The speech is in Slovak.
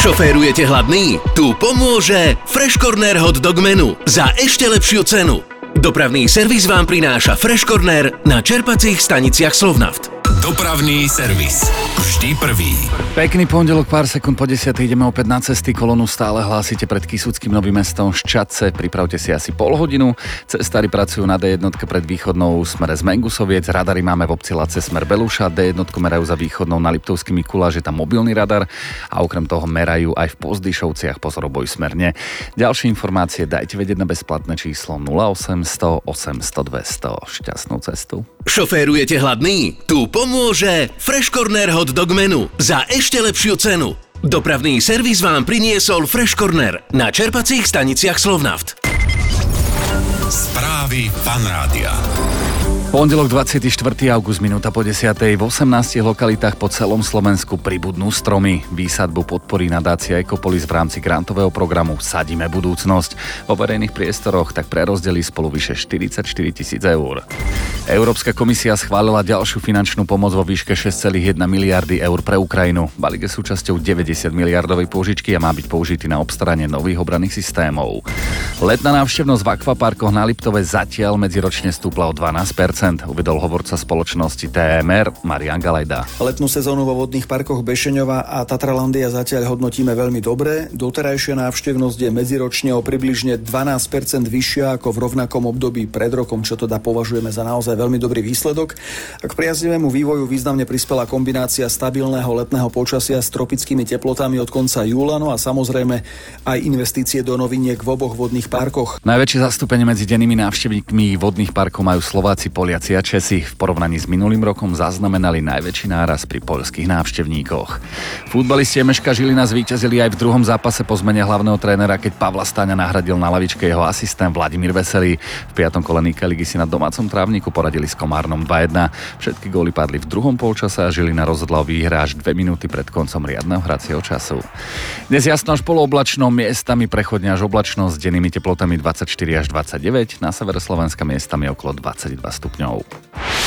Šoférujete hladný? Tu pomôže Fresh Corner Hot Dog Menu za ešte lepšiu cenu. Dopravný servis vám prináša Fresh Corner na čerpacích staniciach Slovnaft. Dopravný servis. Vždy prvý. Pekný pondelok, pár sekúnd po 10. Ideme opäť na cesty. Kolónu stále hlásite pred Kysuckým Novým Mestom Ščadce. Pripravte si asi pol hodinu. Cestári pracujú na D1 pred východnou smere z Mengusoviec. Radary máme v obci Lace smer Beluša. D1 merajú za východnou na Liptovský Mikuláš, je tam mobilný radar. A okrem toho merajú aj v Pozdyšovciach pozoroboj smerne. Ďalšie informácie dajte vedieť na bezplatné číslo 0800 800 200. Šťastnú cestu. Šoférujete hladný? Tu pomôže Fresh Corner Hot Dog Menu za ešte lepšiu cenu. Dopravný servis vám priniesol Fresh Corner na čerpacích staniciach Slovnaft. Správy Fanrádia. Pondelok 24. august, minúta po 10. V 18 lokalitách po celom Slovensku pribudnú stromy. Výsadbu podporí nadácia Ecopolis v rámci grantového programu Sadíme budúcnosť. Vo verejných priestoroch tak prerozdelí spolu vyše 44 000 eur. Európska komisia schválila ďalšiu finančnú pomoc vo výške 6,1 miliardy eur pre Ukrajinu. Balík je súčasťou 90 miliardovej pôžičky a má byť použitý na obstaranie nových obranných systémov. Letná návštevnosť v akvaparkoch na Liptove zatiaľ medziročne stúpla o 12%. Uvedol hovorca spoločnosti TMR Marián Galajda. Letnú sezónu vo vodných parkoch Bešeňova a Tatralandia zatiaľ hodnotíme veľmi dobre. Doterajšia návštevnosť je medziročne o približne 12% vyššia ako v rovnakom období pred rokom, čo teda považujeme za naozaj veľmi dobrý výsledok. A k priaznivému vývoju významne prispela kombinácia stabilného letného počasia s tropickými teplotami od konca júla, no a samozrejme aj investície do noviniek v oboch vodných parkoch. Najväčšie zastúpenie medzi dennými návštevníkmi vodných parkov majú Slováci, Poliaci a Česi. V porovnaní s minulým rokom zaznamenali najväčší náraz pri poľských návštevníkoch. Futbalisti Emeška Žilina zvíťazili aj v druhom zápase po zmene hlavného trénera, keď Pavla Stáňa nahradil na lavičke jeho asistent Vladimír Veselý. V 5. kole ligy si na domácom trávniku poradili s Komárnom 2-1. Všetky góly padli v druhom polčase a Žilina rozhodla o výhre až 2 minúty pred koncom riadneho hracieho času. Dnes jasno až polooblačno, miestami prechodne až oblačno s dennými teplotami 24 až 29, na severe Slovenska miestami okolo 22 stupňov.